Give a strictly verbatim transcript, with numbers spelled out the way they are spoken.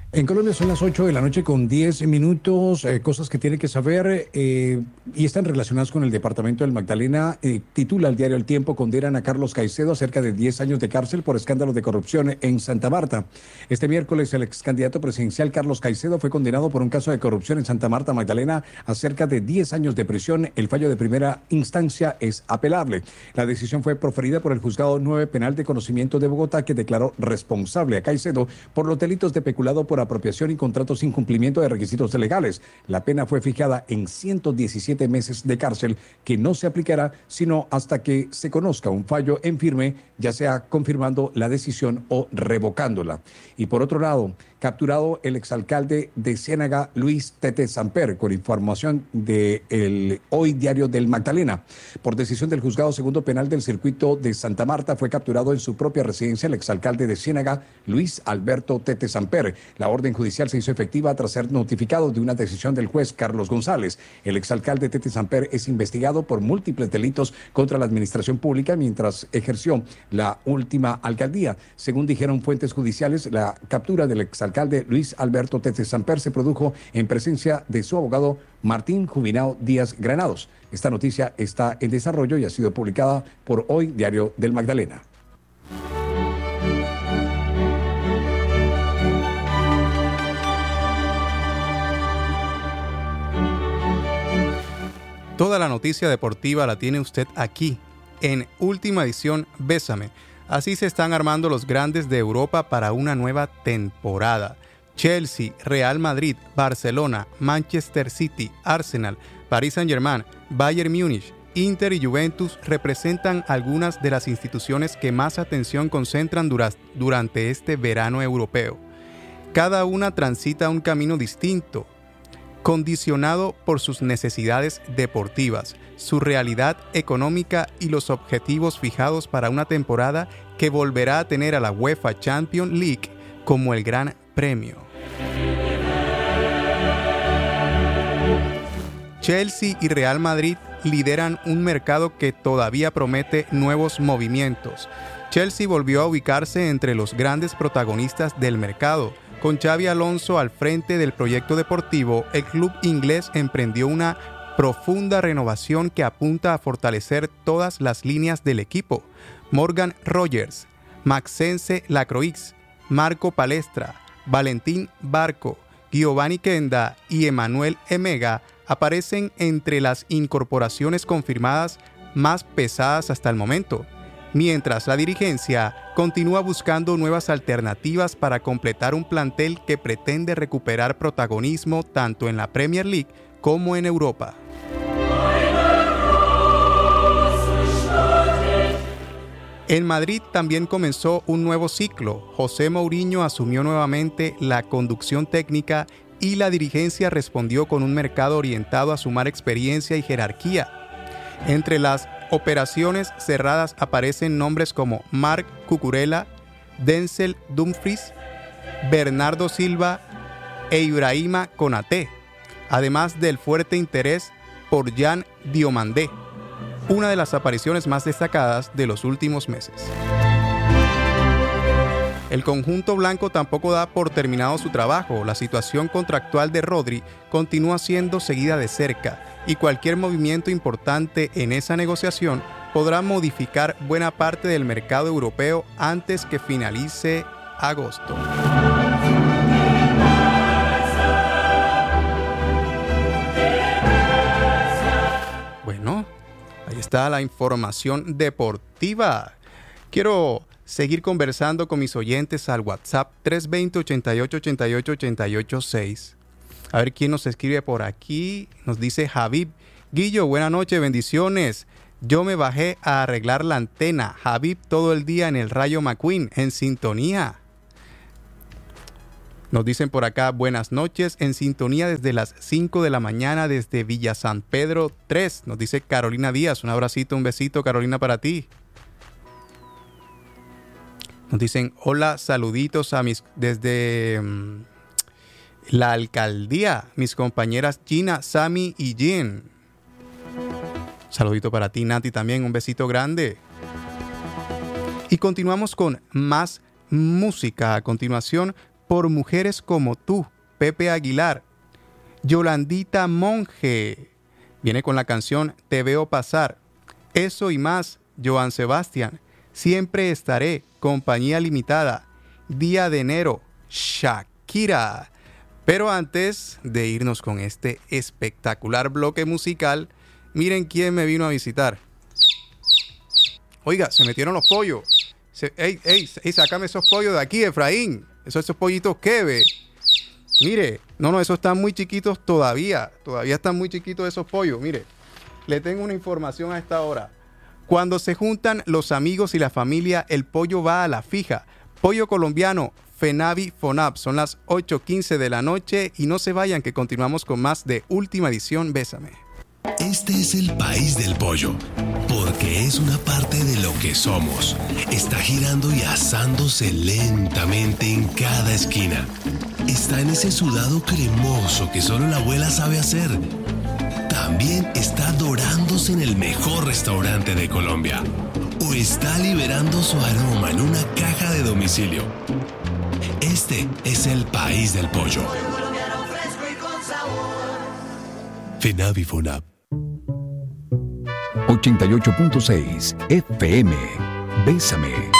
En Colombia son las ocho de la noche con diez minutos, eh, cosas que tiene que saber eh, y están relacionadas con el departamento del Magdalena. Eh, titula el diario El Tiempo, condenan a Carlos Caicedo a cerca de diez años de cárcel por escándalos de corrupción en Santa Marta. Este miércoles el ex candidato presidencial Carlos Caicedo fue condenado por un caso de corrupción en Santa Marta, Magdalena, a cerca de diez años de prisión. El fallo de primera instancia es apelable. La decisión fue proferida por el Juzgado nueve Penal de Conocimiento de Bogotá, que declaró responsable a Caicedo por los delitos de peculado por apropiación y contratos sin cumplimiento de requisitos legales. La pena fue fijada en ciento diecisiete meses de cárcel, que no se aplicará sino hasta que se conozca un fallo en firme, ya sea confirmando la decisión o revocándola. Y por otro lado, capturado el exalcalde de Ciénaga, Luis Tete Samper, con información de el Hoy Diario del Magdalena. Por decisión del Juzgado Segundo Penal del Circuito de Santa Marta, fue capturado en su propia residencia el exalcalde de Ciénaga, Luis Alberto Tete Samper. La orden judicial se hizo efectiva tras ser notificado de una decisión del juez Carlos González. El exalcalde Tete Samper es investigado por múltiples delitos contra la administración pública mientras ejerció la última alcaldía. Según dijeron fuentes judiciales, la captura del exalcalde alcalde Luis Alberto Tete Samper se produjo en presencia de su abogado Martín Jubinao Díaz Granados. Esta noticia está en desarrollo y ha sido publicada por Hoy Diario del Magdalena. Toda la noticia deportiva la tiene usted aquí, en Última Edición Bésame. Así se están armando los grandes de Europa para una nueva temporada. Chelsea, Real Madrid, Barcelona, Manchester City, Arsenal, Paris Saint-Germain, Bayern Múnich, Inter y Juventus representan algunas de las instituciones que más atención concentran dura- durante este verano europeo. Cada una transita un camino distinto, condicionado por sus necesidades deportivas, su realidad económica y los objetivos fijados para una temporada que volverá a tener a la UEFA Champions League como el gran premio. Chelsea y Real Madrid lideran un mercado que todavía promete nuevos movimientos. Chelsea volvió a ubicarse entre los grandes protagonistas del mercado. Con Xabi Alonso al frente del proyecto deportivo, el club inglés emprendió una profunda renovación que apunta a fortalecer todas las líneas del equipo. Morgan Rogers, Maxence Lacroix, Marco Palestra, Valentín Barco, Giovanni Kenda y Emmanuel Emega aparecen entre las incorporaciones confirmadas más pesadas hasta el momento, mientras la dirigencia continúa buscando nuevas alternativas para completar un plantel que pretende recuperar protagonismo tanto en la Premier League como en Europa. En Madrid también comenzó un nuevo ciclo. José Mourinho asumió nuevamente la conducción técnica y la dirigencia respondió con un mercado orientado a sumar experiencia y jerarquía. Entre las operaciones cerradas aparecen nombres como Marc Cucurella, Denzel Dumfries, Bernardo Silva e Ibrahima Konaté, además del fuerte interés por Jan Diomandé, una de las apariciones más destacadas de los últimos meses. El conjunto blanco tampoco da por terminado su trabajo. La situación contractual de Rodri continúa siendo seguida de cerca y cualquier movimiento importante en esa negociación podrá modificar buena parte del mercado europeo antes que finalice agosto. Bueno, ahí está la información deportiva. Quiero seguir conversando con mis oyentes al WhatsApp tres dos cero, ochenta y ocho, ochenta y ocho, ochenta y ocho, seis. A ver quién nos escribe por aquí. Nos dice Javib. Guillo, buenas noches, bendiciones. Yo me bajé a arreglar la antena. Javib todo el día en el Rayo McQueen, en sintonía. Nos dicen por acá, buenas noches, en sintonía desde las cinco de la mañana desde Villa San Pedro tres. Nos dice Carolina Díaz. Un abracito, un besito, Carolina, para ti. Nos dicen, hola, saluditos a mis desde um, la alcaldía, mis compañeras Gina, Sami y Jen. Saludito para ti, Nati, también, un besito grande. Y continuamos con más música. A continuación, por mujeres como tú, Pepe Aguilar. Yolandita Monge viene con la canción Te veo pasar. Eso y más, Joan Sebastián. Siempre estaré, Compañía Limitada. Día de enero, Shakira. Pero antes de irnos con este espectacular bloque musical, miren quién me vino a visitar. Oiga, se metieron los pollos. Se, ey, ey, ey, sácame esos pollos de aquí, Efraín. Esos, esos pollitos que ve. Mire, no, no, esos están muy chiquitos todavía. Todavía están muy chiquitos esos pollos. Mire, le tengo una información a esta hora. Cuando se juntan los amigos y la familia, el pollo va a la fija. Pollo colombiano, Fenavi Fonab. Son las ocho quince de la noche y no se vayan que continuamos con más de Última Edición Bésame. Este es el país del pollo, porque es una parte de lo que somos. Está girando y asándose lentamente en cada esquina. Está en ese sudado cremoso que solo la abuela sabe hacer. También está dorándose en el mejor restaurante de Colombia. O está liberando su aroma en una caja de domicilio. Este es el país del pollo. Fenavi Fonab. ochenta y ocho punto seis F M. Bésame.